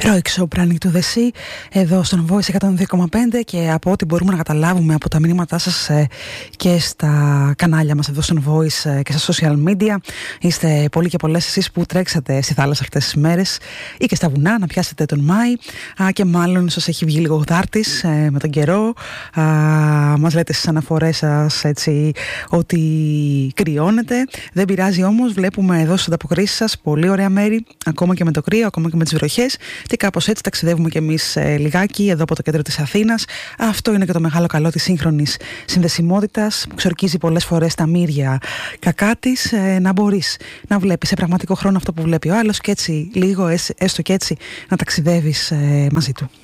Ροϊξο, Pranic to the Sea, εδώ στον Voice 102,5 και από ό,τι μπορούμε να καταλάβουμε από τα μηνύματά σας και στα κανάλια μας εδώ στον Voice και στα social media, είστε πολλοί και πολλές εσείς που τρέξατε στη θάλασσα αυτές τις μέρες ή και στα βουνά να πιάσετε τον Μάη και μάλλον σας έχει βγει λίγο γδάρτης με τον καιρό. Μας λέτε στις αναφορές σας έτσι ότι κρυώνεται. Δεν πειράζει όμως, βλέπουμε εδώ στις ανταποκρίσεις σας πολύ ωραία μέρη, ακόμα και με το κρύο, ακόμα και με τις βροχές. Και κάπως έτσι ταξιδεύουμε κι εμείς λιγάκι εδώ από το κέντρο της Αθήνας. Αυτό είναι και το μεγάλο καλό της σύγχρονης συνδεσιμότητας που ξορκίζει πολλές φορές τα μύρια κακά της, να μπορείς να βλέπεις σε πραγματικό χρόνο αυτό που βλέπει ο άλλος και έτσι λίγο έστω και έτσι να ταξιδεύεις μαζί του.